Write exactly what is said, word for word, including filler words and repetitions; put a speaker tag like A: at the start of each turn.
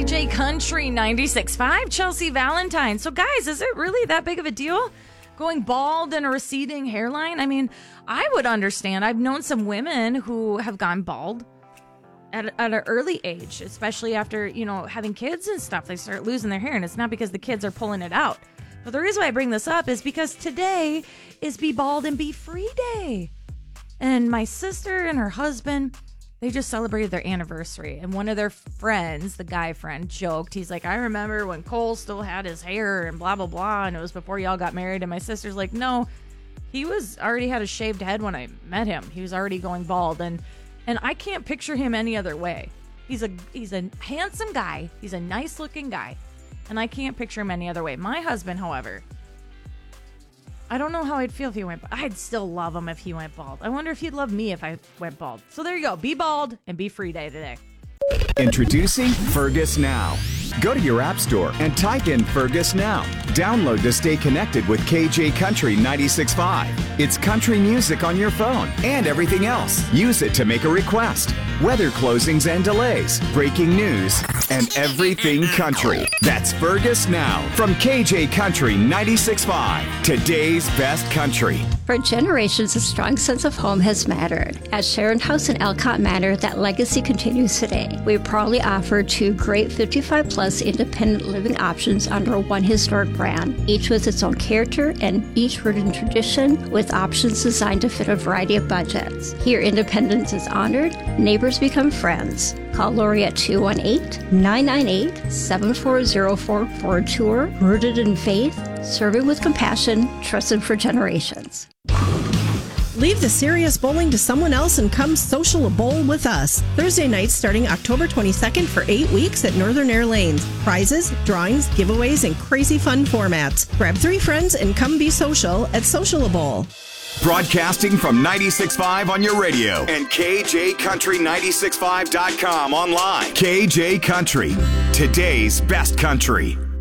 A: J Country ninety-six point five, Chelsea Valentine. So guys, is it really that big of a deal? Going bald and a receding hairline? I mean, I would understand. I've known some women who have gone bald at, at an early age, especially after, you know, having kids and stuff. They start losing their hair, and it's not because the kids are pulling it out. But the reason why I bring this up is because today is Be Bald and Be Free Day. And my sister and her husband, they just celebrated their anniversary. And one of their friends, the guy friend, joked. He's like, I remember when Cole still had his hair and blah, blah, blah. And it was before y'all got married. And my sister's like, no, he was already had a shaved head when I met him. He was already going bald. And and I can't picture him any other way. He's a he's a handsome guy. He's a nice looking guy. And I can't picture him any other way. My husband, however, I don't know how I'd feel if he went bald. I'd still love him if he went bald. I wonder if he'd love me if I went bald. So there you go. Be bald and be free day today.
B: Introducing Fergus Now. Go to your app store and type in Fergus Now. Download to stay connected with K J Country ninety-six point five. It's country music on your phone and everything else. Use it to make a request. Weather closings and delays, breaking news, and everything country. That's Fergus Now from K J Country ninety-six point five. Today's best country.
C: For generations, a strong sense of home has mattered. At Sharon House in Elcott Manor, that legacy continues today. We proudly offer two great fifty-five plus independent living options under one historic brand, each with its own character and each rooted in tradition, with options designed to fit a variety of budgets. Here, independence is honored, neighbors become friends. Call Lori at two one eight, nine nine eight, seven four zero four for a tour, rooted in faith, serving with compassion, trusted for generations.
D: Leave the serious bowling to someone else and come social a bowl with us. Thursday nights starting October twenty-second for eight weeks at Northern Air Lanes. Prizes, drawings, giveaways, and crazy fun formats. Grab three friends and come be social at Social a Bowl.
B: Broadcasting from ninety-six point five on your radio and K J Country ninety-six point five dot com online. K J Country, today's best country.